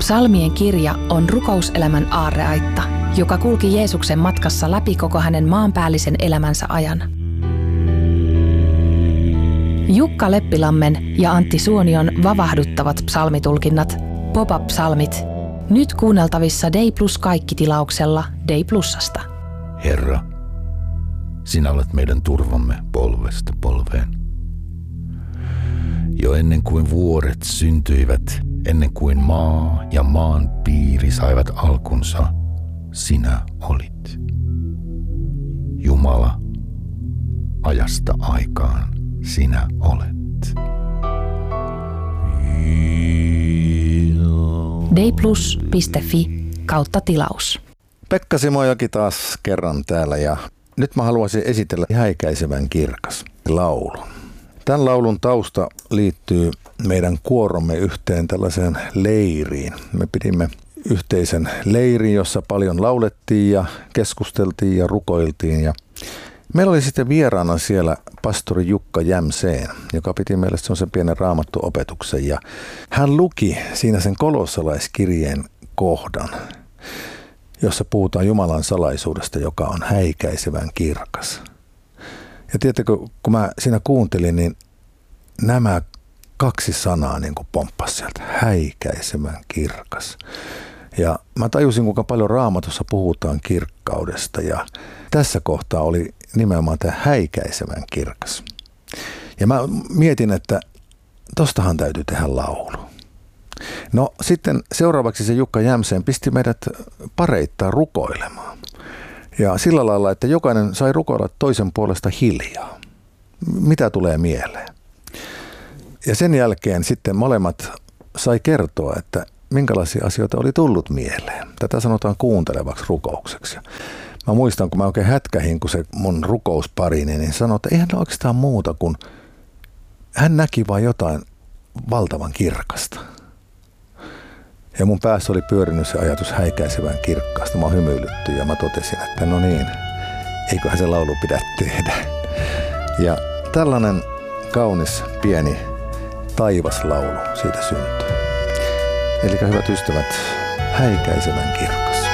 Psalmien kirja on rukouselämän aarreaitta, joka kulki Jeesuksen matkassa läpi koko hänen maanpäällisen elämänsä ajan. Jukka Leppilammen ja Antti Suonion vavahduttavat psalmitulkinnat, Pop-up-psalmit, nyt kuunneltavissa Day Plus kaikki-tilauksella Day Plusasta. Herra, sinä olet meidän turvamme polvesta polveen. Jo ennen kuin vuoret syntyivät, ennen kuin maa ja maan piiri saivat alkunsa, sinä olit. Jumala, ajasta aikaan sinä olet. dayplus.fi/tilaus. Pekka Simojoki taas kerran täällä ja nyt mä haluaisin esitellä Häikäisevän kirkas laulun. Tämän laulun tausta liittyy meidän kuoromme yhteen tällaiseen leiriin. Me pidimme yhteisen leirin, jossa paljon laulettiin ja keskusteltiin ja rukoiltiin. Ja meillä oli sitten vieraana siellä pastori Jukka Jämseen, joka piti meille sellaisen pienen raamattuopetuksen. Ja hän luki siinä sen kolossalaiskirjeen kohdan, jossa puhutaan Jumalan salaisuudesta, joka on häikäisevän kirkas. Ja tiedättekö, kun mä siinä kuuntelin, niin nämä kaksi sanaa niin kuin pomppasi sieltä, häikäisevän kirkas. Ja mä tajusin, kuinka paljon Raamatussa puhutaan kirkkaudesta ja tässä kohtaa oli nimenomaan tämä häikäisevän kirkas. Ja mä mietin, että tostahan täytyy tehdä laulu. No sitten seuraavaksi se Jukka Jämseen pisti meidät pareittain rukoilemaan. Ja sillä lailla, että jokainen sai rukoilla toisen puolesta hiljaa. Mitä tulee mieleen? Ja sen jälkeen sitten molemmat sai kertoa, että minkälaisia asioita oli tullut mieleen. Tätä sanotaan kuuntelevaksi rukoukseksi. Mä muistan, kun mä oikein hätkähin, kun se mun rukousparini, niin sanoi, että eihän ne oikeastaan muuta kuin hän näki vain jotain valtavan kirkasta. Ja mun päässä oli pyörinyt se ajatus häikäisevän kirkkaasta. Mä hymyilytty ja mä totesin, että no niin, eiköhän se laulu pidä tehdä. Ja tällainen kaunis pieni taivaslaulu siitä syntyy. Eli hyvät ystävät, häikäisevän kirkas.